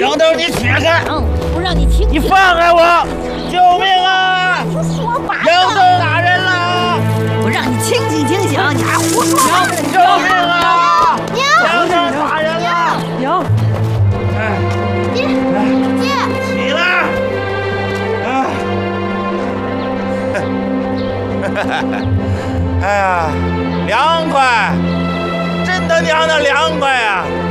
小豆，你起开！ 不让你清。 你放开我！救命啊！ 说吧。 杨豆打人了！ 我让你清醒清醒，你还胡说！ 救命啊！杨豆打人了！ 娘，爹， 起来！哎呀，凉快，真他娘的凉快啊！